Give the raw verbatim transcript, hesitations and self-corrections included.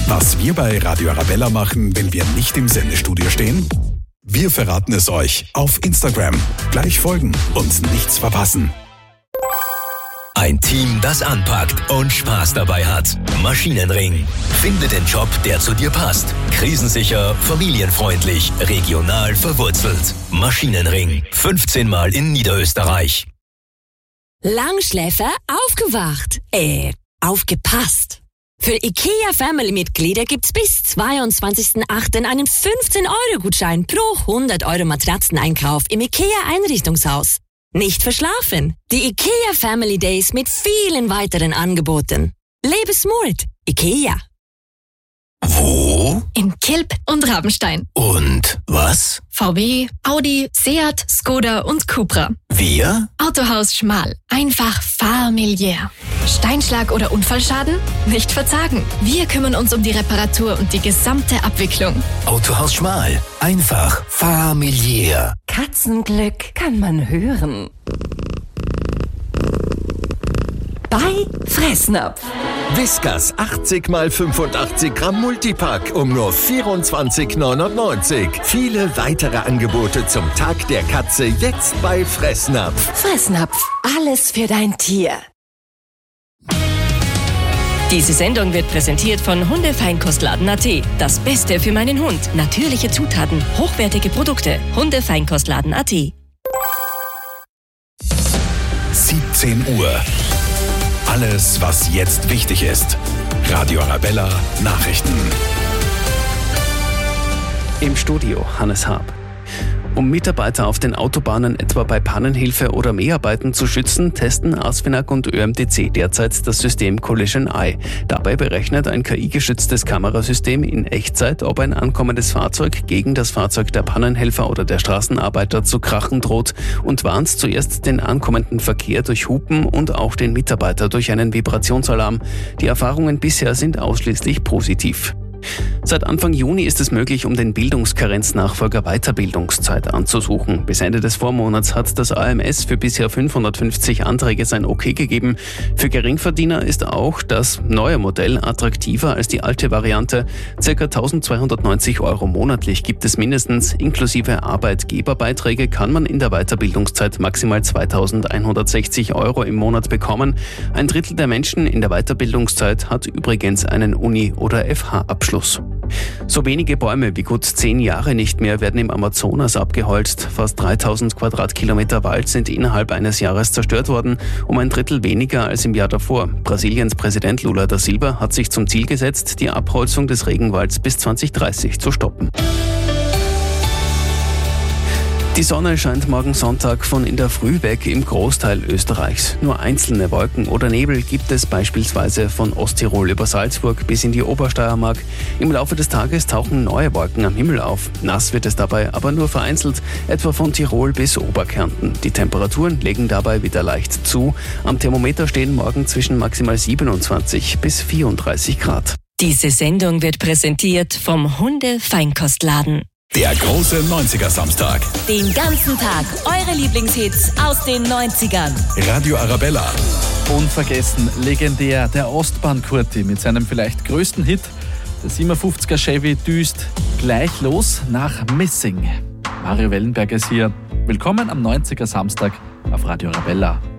Was wir bei Radio Arabella machen, wenn wir nicht im Sendestudio stehen? Wir verraten es euch auf Instagram. Gleich folgen und nichts verpassen. Ein Team, das anpackt und Spaß dabei hat. Maschinenring. Finde den Job, der zu dir passt. Krisensicher, familienfreundlich, regional verwurzelt. Maschinenring. fünfzehn Mal in Niederösterreich. Langschläfer aufgewacht. Äh, aufgepasst. Für IKEA-Family-Mitglieder gibt's bis zweiundzwanzigsten achten einen fünfzehn Euro Gutschein pro hundert Euro Matratzeneinkauf im IKEA-Einrichtungshaus. Nicht verschlafen. Die IKEA Family Days mit vielen weiteren Angeboten. Lebe smart. IKEA. Wo? In Kilb und Rabenstein. Und was? V W, Audi, Seat, Skoda und Cupra. Wir? Autohaus Schmal. Einfach familiär. Steinschlag oder Unfallschaden? Nicht verzagen. Wir kümmern uns um die Reparatur und die gesamte Abwicklung. Autohaus Schmal. Einfach familiär. Katzenglück kann man hören. Bei Fressnapf. Whiskas achtzig mal fünfundachtzig Gramm Multipack um nur vierundzwanzig neunundneunzig. Viele weitere Angebote zum Tag der Katze jetzt bei Fressnapf. Fressnapf, alles für dein Tier. Diese Sendung wird präsentiert von Hundefeinkostladen Punkt at. Das Beste für meinen Hund. Natürliche Zutaten, hochwertige Produkte. Hundefeinkostladen Punkt at. siebzehn Uhr. Alles, was jetzt wichtig ist. Radio Arabella Nachrichten. Im Studio Hannes Haab. Um Mitarbeiter auf den Autobahnen etwa bei Pannenhilfe oder Mäharbeiten zu schützen, testen ASFINAG und Ö M T C derzeit das System Collision Eye. Dabei berechnet ein K I-gestütztes Kamerasystem in Echtzeit, ob ein ankommendes Fahrzeug gegen das Fahrzeug der Pannenhelfer oder der Straßenarbeiter zu krachen droht und warnt zuerst den ankommenden Verkehr durch Hupen und auch den Mitarbeiter durch einen Vibrationsalarm. Die Erfahrungen bisher sind ausschließlich positiv. Seit Anfang Juni ist es möglich, um den Bildungskarenznachfolger Weiterbildungszeit anzusuchen. Bis Ende des Vormonats hat das A M S für bisher fünfhundertfünfzig Anträge sein Okay gegeben. Für Geringverdiener ist auch das neue Modell attraktiver als die alte Variante. Circa eintausendzweihundertneunzig Euro monatlich gibt es mindestens. Inklusive Arbeitgeberbeiträge kann man in der Weiterbildungszeit maximal zweitausendeinhundertsechzig Euro im Monat bekommen. Ein Drittel der Menschen in der Weiterbildungszeit hat übrigens einen Uni- oder F H-Abschluss. So wenige Bäume wie gut zehn Jahre nicht mehr werden im Amazonas abgeholzt. Fast dreitausend Quadratkilometer Wald sind innerhalb eines Jahres zerstört worden, um ein Drittel weniger als im Jahr davor. Brasiliens Präsident Lula da Silva hat sich zum Ziel gesetzt, die Abholzung des Regenwalds bis zweitausenddreißig zu stoppen. Die Sonne scheint morgen Sonntag von in der Früh weg im Großteil Österreichs. Nur einzelne Wolken oder Nebel gibt es beispielsweise von Osttirol über Salzburg bis in die Obersteiermark. Im Laufe des Tages tauchen neue Wolken am Himmel auf. Nass wird es dabei aber nur vereinzelt, etwa von Tirol bis Oberkärnten. Die Temperaturen legen dabei wieder leicht zu. Am Thermometer stehen morgen zwischen maximal siebenundzwanzig bis vierunddreißig Grad. Diese Sendung wird präsentiert vom Hunde-Feinkostladen. Der große neunziger-Samstag. Den ganzen Tag eure Lieblingshits aus den neunzigern. Radio Arabella. Unvergessen, legendär, der Ostbahn-Kurti mit seinem vielleicht größten Hit, der siebenundfünfziger Chevy düst gleich los nach Missing. Mario Wellenberger ist hier. Willkommen am neunziger-Samstag auf Radio Arabella.